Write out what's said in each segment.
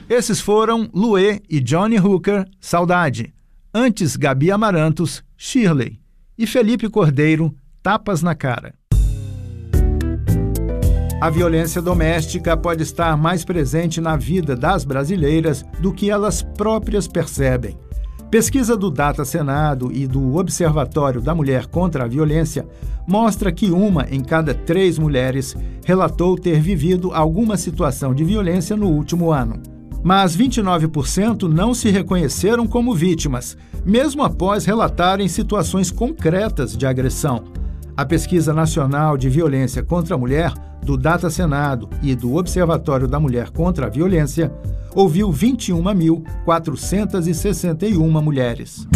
Esses foram Luê e Johnny Hooker, Saudade. Antes, Gabi Amarantos, Shirley. E Felipe Cordeiro, Tapas na Cara. A violência doméstica pode estar mais presente na vida das brasileiras do que elas próprias percebem. Pesquisa do Data Senado e do Observatório da Mulher contra a Violência mostra que 1 em cada 3 mulheres relatou ter vivido alguma situação de violência no último ano. Mas 29% não se reconheceram como vítimas, mesmo após relatarem situações concretas de agressão. A Pesquisa Nacional de Violência contra a Mulher, do Data Senado e do Observatório da Mulher contra a Violência, ouviu 21.461 mulheres.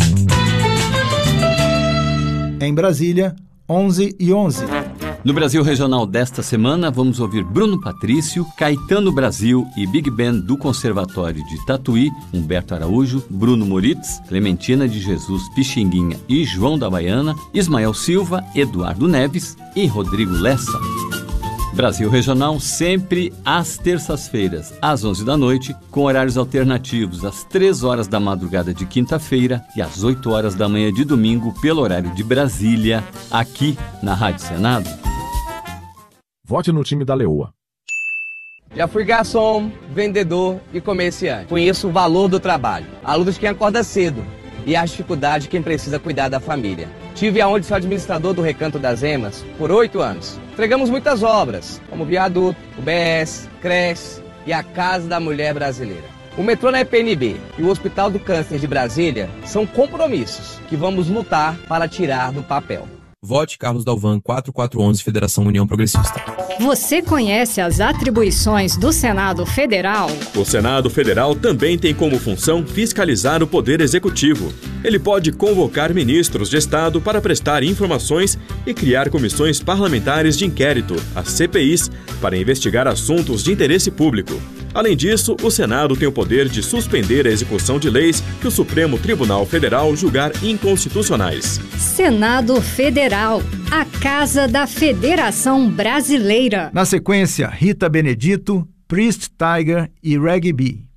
Em Brasília, 11h11. No Brasil Regional desta semana, vamos ouvir Bruno Patrício, Caetano Brasil e Big Band do Conservatório de Tatuí, Humberto Araújo, Bruno Moritz, Clementina de Jesus Pixinguinha e João da Baiana, Ismael Silva, Eduardo Neves e Rodrigo Lessa. Brasil Regional sempre às terças-feiras, às 11 da noite, com horários alternativos às 3 horas da madrugada de quinta-feira e às 8 horas da manhã de domingo, pelo horário de Brasília, aqui na Rádio Senado. Vote no time da Leoa. Já fui garçom, vendedor e comerciante. Conheço o valor do trabalho, a luta de quem acorda cedo e a dificuldade de quem precisa cuidar da família. Tive aonde ser administrador do Recanto das Emas por 8 anos. Entregamos muitas obras, como Viaduto, UBS, creche e a Casa da Mulher Brasileira. O metrô na EPNB e o Hospital do Câncer de Brasília são compromissos que vamos lutar para tirar do papel. Vote Carlos Dalvan, 4411, Federação União Progressista. Você conhece as atribuições do Senado Federal? O Senado Federal também tem como função fiscalizar o Poder Executivo. Ele pode convocar ministros de Estado para prestar informações e criar comissões parlamentares de inquérito, as CPIs, para investigar assuntos de interesse público. Além disso, o Senado tem o poder de suspender a execução de leis que o Supremo Tribunal Federal julgar inconstitucionais. Senado Federal, a Casa da Federação Brasileira. Na sequência, Rita Benedito, Priest Tiger e Reggae B.